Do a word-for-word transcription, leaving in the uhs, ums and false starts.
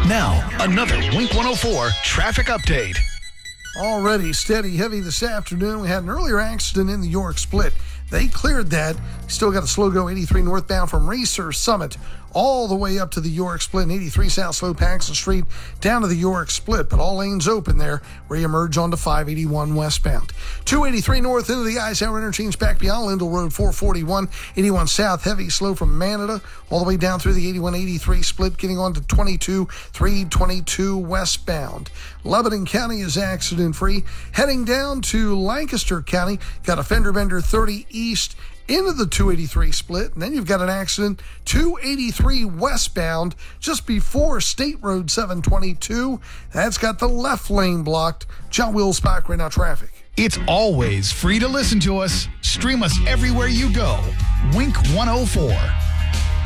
Now, another Wink one oh four traffic update. Already steady heavy this afternoon. We had an earlier accident in the York Split. They cleared that. Still got a slow go eighty-three northbound from Racer Summit all the way up to the York Split, and eighty-three south slow Paxton Street down to the York Split, but all lanes open there where you merge onto five eighty-one westbound. two eighty-three north into the Eisenhower interchange back beyond Lindell Road, four forty-one. eighty-one south heavy slow from Manada all the way down through the eighty-one eighty-three split, getting on to twenty-two three twenty-two westbound. Lebanon County is accident free. Heading down to Lancaster County, got a fender bender thirty east into the two eighty-three split, and then you've got an accident two eighty-three westbound just before State Road seven twenty-two. That's got the left lane blocked. John Wills back right now traffic. It's always free to listen to us. Stream us everywhere you go. Wink one oh four.